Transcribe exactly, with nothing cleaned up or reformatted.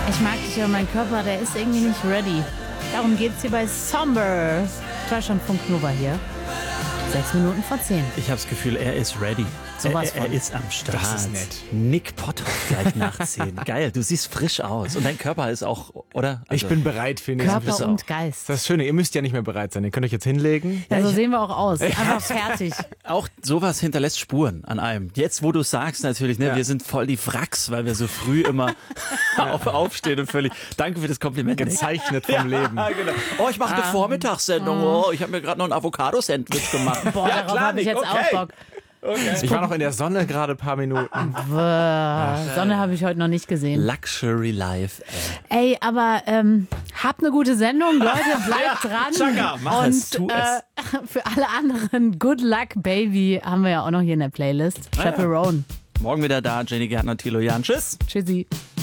Ich mag dich, aber mein Körper, der ist irgendwie nicht ready. Darum geht's hier bei Somber. Deutschlandfunk Nova hier. Sechs Minuten vor zehn. Ich habe das Gefühl, er ist ready. Sowas er, er von. ist am Start. Das ist nett. Nick Potthoff gleich nach zehn. Geil, du siehst frisch aus. Und dein Körper ist auch, oder? Also, Ich bin bereit für nächsten Körper bist du und auch. Geist. Das ist das Schöne, ihr müsst ja nicht mehr bereit sein. Ihr könnt euch jetzt hinlegen. Ja, so sehen wir auch aus. Einfach fertig. Auch sowas hinterlässt Spuren an einem. Jetzt, wo du sagst natürlich, ne, Ja. wir sind voll die Wracks, weil wir so früh immer auf, aufstehen und völlig. Danke für das Kompliment. Nick. Gezeichnet vom Leben. Ah, genau. Oh, ich mache eine Vormittagssendung. Oh, ich habe mir gerade noch ein Avocado-Sandwich gemacht. Boah, darauf habe ich jetzt auch Bock. Ich war noch in der Sonne gerade ein paar Minuten. Bäh, Sonne habe ich heute noch nicht gesehen. Luxury Life. Ey. Ey, aber ähm, habt eine gute Sendung, Leute, bleibt dran. Chaka, mach und es, tu äh, für alle anderen, Good Luck Baby haben wir ja auch noch hier in der Playlist. Ah, ja. Chaperone. Morgen wieder da, Jenny Gärtner, Thilo Jan. Tschüss. Tschüssi.